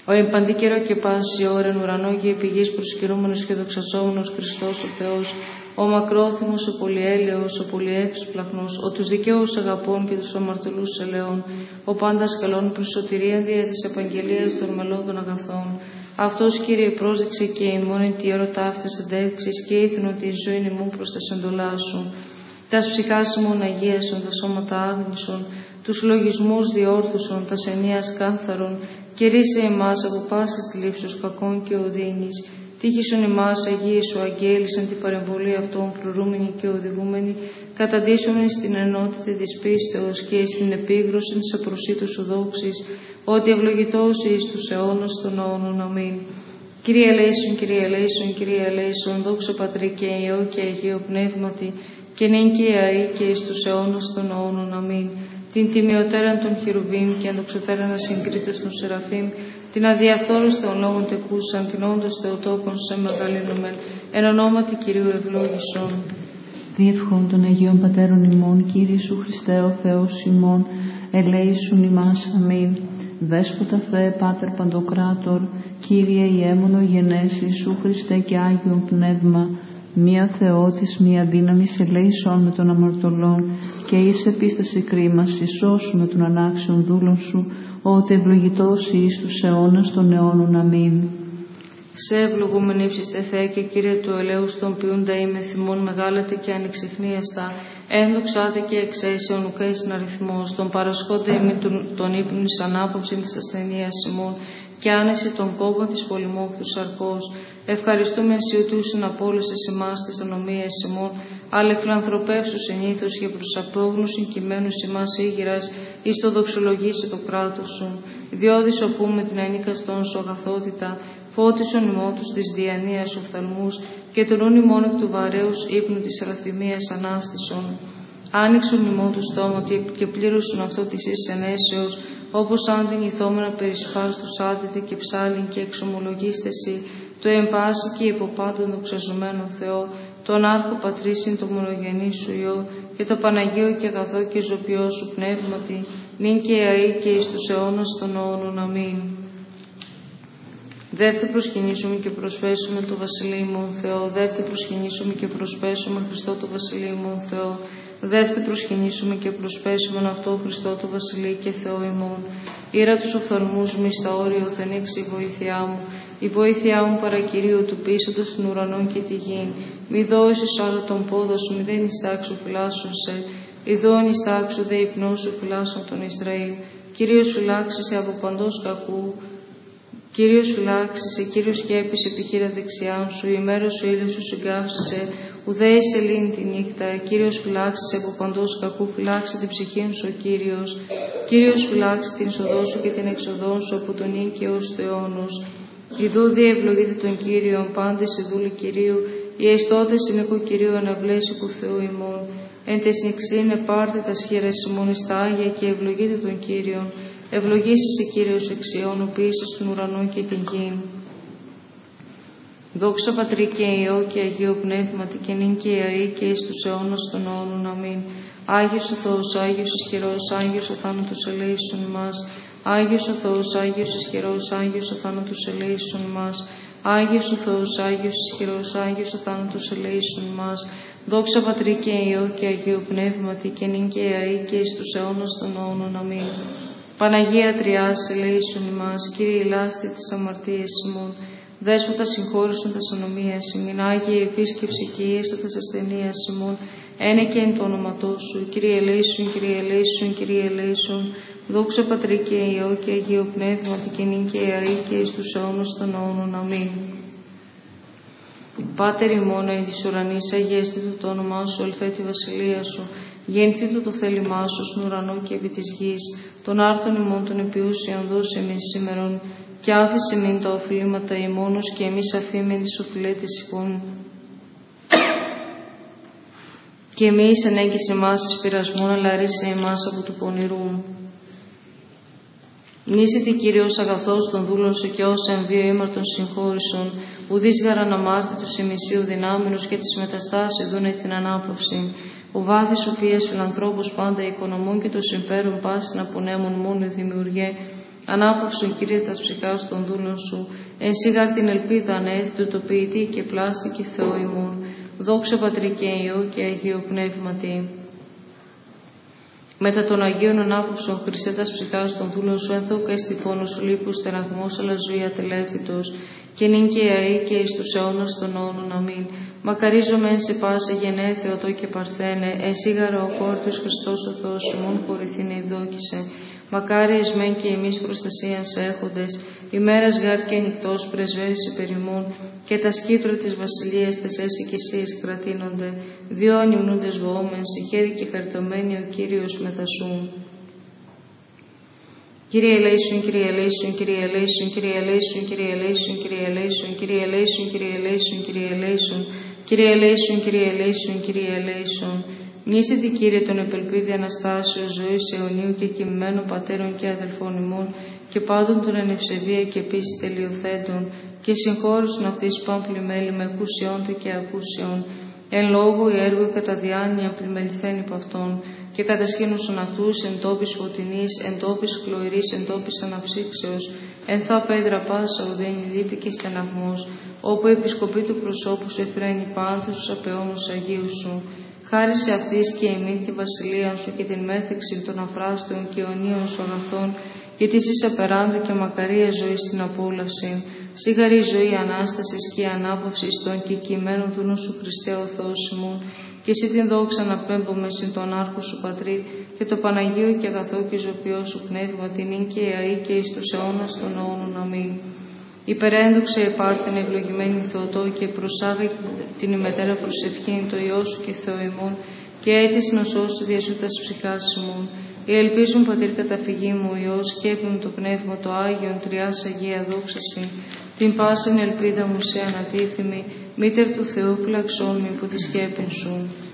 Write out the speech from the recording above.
Ο εμπαντικερό και πάση ώρεν ουρανό και επιγής προσκυρούμενος και δοξαζόμενος Χριστός ο Θεός, ο μακρόθυμος, ο πολυέλεος, ο πολυεύσπλαχνος, ο τους δικαίους αγαπών και τους αμαρτωλούς ελαιών, ο πάντας καλών προς σωτηρίαν δια της επαγγελίας των μελών των αγαθών. Αυτός, Κύριε, πρόσδεξε και ημών εν τη έρωτα αυτές εντεύξεις και ήθινον τη ζωή ημών προς τα σεντολά σου. Τας ψυχάς ημών αγίασον, τα σώματα άγνησον, τους λογισμούς διόρθωσον, τας ενίας κάθαρον, και ρίσε εμάς από πάσης θλίψεως κακών και οδύνης. Τύχησον εμάς Αγίοι σου αγγέλης εν την παρεμβολή αυτών φρουρούμενοι και οδηγούμενοι, καταντήσομεν στην ενότητα της πίστεως και στην επίγνωση της απροσίτου σου δόξης, ότι ευλογητός εις τους αιώνας των αιώνων. Αμήν. Κύριε ελέησον, Κύριε ελέησον, Κύριε ελέησον, δόξα Πατρί και Υιό και Αγίο Πνεύματι, και νυν και αεί και εις τους αιώνας των αιώνων. Αμήν. Την τιμιωτέραν των χερουβίμ και ενδοξωτέραν ασυγκρίτως των Σεραφείμ, την αδιαφθόρους των λόγων τεκούσαν, την όντως Θεοτόκον σε μεγαλύνομεν, εν ονόματι Κυρίου ευλόγησον. Διευχών των Αγίων Πατέρων ημών, Κύριε Σου Χριστέ ο Θεός ημών, ελέησον ημάς. Αμήν. Δέσποτα Θεέ Πάτερ Παντοκράτορ, Κύριε Ιέμονο γενές Ιησού Χριστέ και Άγιον Πνεύμα, μία Θεότης, μία δύναμης ελέησον με των αμαρτωλών και εις επίσταση κρίμας εισώσου με των ανάξιων δούλων Σου, ότι ευλογητός εις τους αιώνας των αιώνων. Αμήν. Σε ευλογούμεν ύψιστε Θεέ και Κύριε του ελέους των ποιούντα είμαι θυμών μεγάλατε και ανεξιχνίαστα, ένδοξάτε και εξαίσιον ουκαίσιν αριθμός, τον παρασχόνται είμαι τον ύπνων εις ανάπαυση της ασθενείας ημών και άνεση των κόμπων της πολυμόχθου σαρκός. Ευχαριστούμε ενσιωτούσιν από όλες εμάς τις ανομίες ημών, αλλά φιλανθρωπεύσου συνήθως και προς απόγνωσιν κειμένους ημάς ήγηρας, εις το δοξολογήσει το κράτος σου. Διόδης οπούμε την ανίκαστόν σου αγαθότητα, φώτισον ημών τους της διανοίας οφθαλμούς και τον ούν ημών εκ του βαρέους ύπνου της αλαθυμίας ανάστησον. Άνοιξον ημών του στόμα και πλήρωσον αυτό της εις ενέσεως, όπως αν την ηθόμενα περισπάς τους άντετε και ψάλιν και εξομολογήστε εσύ, το εμπάση και υποπάντων δοξαζομένον Θεό, τον Άρχο Πατρίσιν το μονογενή σου Υιό και το Παναγίο και αγαθό και ζωπιό σου πνεύματι, νυν και αεί και εις τους αιώνας των αιώνων. Αμήν. Δεύτε προσκυνήσουμε και προσφέσουμε το Βασιλείο ημών Θεό, δεύτε προσκυνήσουμε και προσφέσουμε Χριστό το Βασιλείο ημών Θεό, δεύτε προσκυνήσουμε και προσφέσουμε αυτό Χριστό το Βασιλείο και Θεό ημών. Ήρα τους οφθαλμούς μου εις τα όρια οθενήξει η βοήθειά μου, η βοήθειά μου παρακυρίου του πείσαντος των ουρανών και τη γη. Μη δώσεις άλλο τον πόδο σου, μη δεν ιστάξω φυλάσσον σε, ειδών ιστάξω δε υπνώσου φυλάσσον τον Ισραήλ. Κύριος φυλάξησε από παντός κακού, Κύριος φυλάξησε, Κύριος σκέπησε επιχείρα δεξιάν σου, η μέρα σου ήλιος σου συγκάψησε, ουδέ σε λύνει τη νύχτα. Κύριος φυλάξησε από παντός κακού, φυλάξε την ψυχή σου ο Κύριος. Κύριος φυλάξε την είσοδό σου και την εξοδό σου από τον νυν και ως Θεόνος. Ιδού διευλογείτε τον Κύριον, πάντες οι δούλοι Κυρίου, οι αιστώτες είναι ο Κυρίου αναβλέσει που Θεού ημών. Εν τες νυξήν επάρτε τα σχέρας ημών εις τα Άγια και ευλογείτε τον Κύριον. Ευλογήσεις η Κύριος εξιών, ο ποιήσας των ουρανών και την γην. Δόξα Πατρί και Υιό και Αγίο Πνεύματι και νυν και αεί και εις τους αιώνας των αιώνων. Αμήν. Άγιος ο Θεός, Άγιος ισχυρός, Άγιος ο θάνατος ελέησον ημάς. Άγιος ο Θεός, Άγιος ισχυρός, Άγιος ο θάνατος ελέησον ημάς. Άγιος ο Θεός, Άγιος ισχυρός, Άγιος ο θάνατος ελέησον ημάς. Δόξα Πατρί και Υιό και Αγίο Πνεύματι και νυν και αεί και εις τους αιώνας των αιώνων. Αμήν. Παναγία Τριάς, ελέησον ημάς, Κύριε ηλάστη της αμαρτίας ημών, Δέσποτα συγχώρησον τας ανομίας ημών, Άγιε επίσκεψη και ίεσα τας ασθενείας ημών, ένε και εν το όνοματό σου, Κύριε ελέησον, Κύριε ελέησον, Κύριε ελέησον, δόξα Πατρί και Υιό και Αγίο Πνεύματι και νυν και αεί και εις τους αιώνας των αιώνων. Αμήν. Πάτερ ημών εν της ουρανής, αγιαστήτω το όνομά σου, ελθέτω τη βασιλεία σου, γεννηθήτω το θέλημά σου στον ουρανό και επί της γης, των άρθων ημών των επιούσιων δώσε εμείς σήμερον, και άφησε μην τα οφειλήματα ημώνος και εμείς αφήμεν τις οφειλέτες ημών. Και εμείς ενέγγισε εμάς εις πειρασμόν, αλλά ρίσε εμάς από του πονηρού. Μνήσεται Κύριος αγαθός των δούλων σου και όσα εμβίω ήμαρτον συγχώρησον, ουδείς γαραν αμάρτητος ημισίου δυνάμενος και της μεταστάσεως δούνε την ανάπαυση. Ο βάθης σοφίας φιλανθρώπους πάντα οικονομούν και το συμφέρον πάσιν απονέμουν μόνο δημιουργέ, Ανάπαυσον, Κύριε, τας ψυχάς των δούλων σου. Εν σίγαρ την ελπίδα ανέθετου το ποιητή και πλάστη και Θεό ημών. Δόξα Πατρί και Υιό και Αγίου Πνεύματι. Μετά των Αγίων ανάπαυσον, Χριστέ, τας ψυχάς των δούλων σου, ενθόκα εις τη φόνο σου λείπους τεραγμός, αλλά ζωή ατελεύθυτος, και νυν και αεί και εις τους αιώνας των αιώνων. Αμήν. Μακαρίζομεν σε πάσα γενναίε Θεοτό και Παρθένε, εν σίγαρο ο κόρτος Χριστός ο Θεός ημών χωρηθήνε ευδόκησε. Μακάρι εσμέν και εμείς προστασίας έχοντες, ημέρας γάρ και νυχτός πρεσβεύεις υπερημών, και τα σκήτρο της βασιλείας τες έσυ και εσείς κρατείνονται, διό ανιουνούντες βοόμεν, σε χέρι και χαριτωμένοι ο Κύριος μετασούν. Κύριε ελέησον, Κύριε ελέησον, Κύριε ελέησον, Κύριε ελέησον, Κύριε ελέησον, Κύριε ελέησον, Κύριε ελέησον, Κύριε ελέησον, Κύριε ελέησον, Κύριε ελέησον, Κύριε ελέησον, Κύριε ελέησον. Μνήσετε, Κύριε, τον επελπίδη Αναστάσεως ζωής αιωνίου και κοιμημένων πατέρων και αδελφών ημών, και πάντων των εν ευσεβία και πίστη τελειοθέντων, και συγχώρησον αυτής πάμπλημέλη με ακούσιόντε και ακούσιον, εν λόγω η έργο κατά διάνοια πλημεληθέν υπ' αυτών, και κατασχήνωσον αυτούς εν τόπης φωτεινής, εν τόπης χλωηρής, εν τόπης αναψύξεως, εν θα πέδρα πάσα ουδένη λύπη και στεναγμός, όπου η επισκοπή του προσώπου σου εφραίνει πάντως τους απεώνους Αγίου σου. Χάρη σε αυτής και εμείς τη βασιλεία σου και την μέθεξη των αφράστων και αιωνίων σου αγαθών, και της εις απεράντου και μακαρία ζωή στην απόλαυση. Σίγαρη ζωή ανάστασης και ανάπαυσης των και κειμένων δούλων σου Χριστέ ο Θεός ημών, και εσύ την δόξα να πέμπουμε συν τον άρχο σου Πατρί, και το Παναγίο και αγαθό και ζωοποιό σου πνεύμα, την ίν και αεί και εις τους αιώνας των αιώνων. Αμήν. Υπερέντοξε επάρτην ευλογημένη Θεοτό, και προσάγει την ημετέρα προσευχήν το Υιό σου και Θεό ημών, και έτης νοσός του διασούτας ψυχάς ημών. Οι ελπίζουν Πατήρ καταφυγή μου, ο Υιός, σκέπνουν το Πνεύμα το Άγιον, Τριάς Αγία δόξαση, την πάσιν ελπίδα μου σε ανατίθυμη, μήτερ του Θεού φυλαξών με υπό τη σκέπην σου.